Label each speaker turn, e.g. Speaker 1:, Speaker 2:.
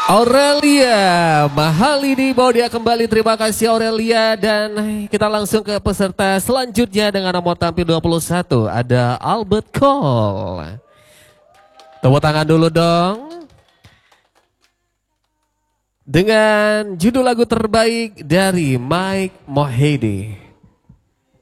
Speaker 1: Aurelia Mahalini bawa dia kembali. Terima kasih Aurelia. Dan kita langsung ke peserta selanjutnya dengan nomor tampil 21. Ada Albert Cole. Tepuk tangan dulu dong. Dengan judul lagu terbaik dari Mike Mohede.